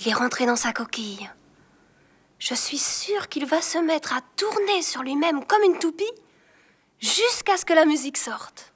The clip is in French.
Il est rentré dans sa coquille. Je suis sûre qu'il va se mettre à tourner sur lui-même comme une toupie jusqu'à ce que la musique sorte.